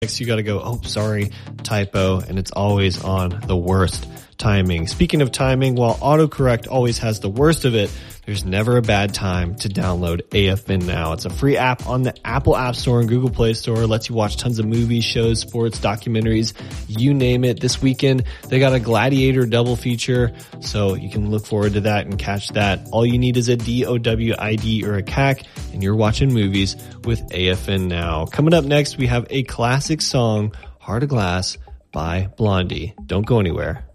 You got to go, oh, sorry, typo, and it's always on the worst timing. Speaking of timing, while autocorrect always has the worst of it, there's never a bad time to download AFN Now. It's a free app on the Apple App Store and Google Play Store. It lets you watch tons of movies, shows, sports, documentaries, you name it. This weekend, they got a Gladiator double feature, so you can look forward to that and catch that. All you need is a DOWID or a CAC, and you're watching movies with AFN Now. Coming up next, we have a classic song, Heart of Glass by Blondie. Don't go anywhere.